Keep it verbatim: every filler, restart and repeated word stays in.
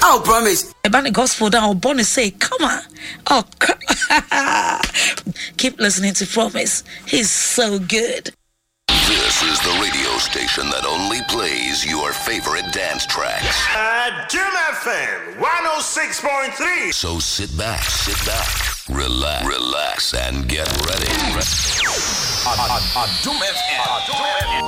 I'll promise. About the gospel that I'll born to say, come on. Oh, keep listening to Promise. He's so good. This is the radio station that only plays your favorite dance tracks. Uh, Jim F M one oh six point three. So sit back, sit back, relax, relax, and get ready. Jim F M.